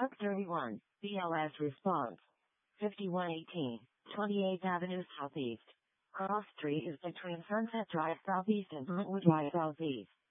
Truck 31, BLS response. 5118, 28th Avenue Southeast. Cross Street is between Sunset Drive Southeast and Brentwood Drive Southeast.